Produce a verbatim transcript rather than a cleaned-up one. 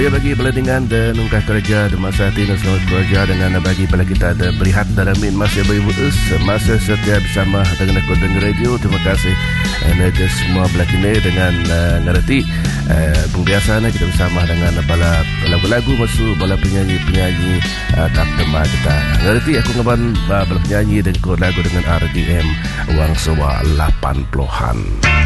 ya bagi pelandingan dan ungkah kerja di masa hati dan selamat kerja dengan bagi pada kita ada berihat dan amin masih beribu us masa setia bersama dengan aku dengan radio. Terima kasih energi semua belah kini dengan uh, ngerti uh, pembiasaan kita bersama dengan bala lagu-lagu masuk bala penyanyi-penyanyi uh, tak tema kita ngerti aku ngaban uh, bala penyanyi dengan lagu dengan R D M Wang Sewa lapan puluhan.